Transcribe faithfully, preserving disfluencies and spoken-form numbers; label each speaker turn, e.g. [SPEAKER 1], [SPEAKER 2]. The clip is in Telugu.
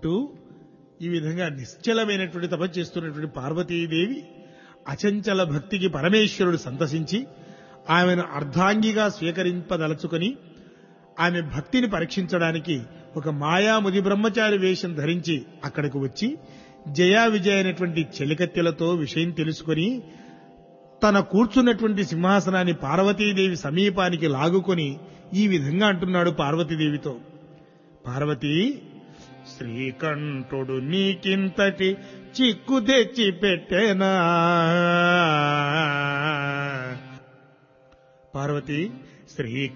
[SPEAKER 1] అంటూ ఈ విధంగా నిశ్చలమైనటువంటి తపస్సు చేస్తున్నటువంటి పార్వతీదేవి అచంచల భక్తికి పరమేశ్వరుడు సంతసించి ఆమెను అర్ధాంగిగా స్వీకరింపదలుచుకొని ఆమె భక్తిని పరీక్షించడానికి ఒక మాయాముది బ్రహ్మచారి వేషం ధరించి అక్కడికి వచ్చి జయా విజయ అయినటువంటి చెలికత్తెలతో విషయం తెలుసుకొని తన కూర్చున్నటువంటి సింహాసనాన్ని పార్వతీదేవి సమీపానికి లాగుకొని ఈ విధంగా అంటున్నాడు పార్వతీదేవితో, పార్వతీ, శ్రీకంఠుడు నీకింతటి చిక్కు తెచ్చి పెట్టేనా? పార్వతి, శ్రీ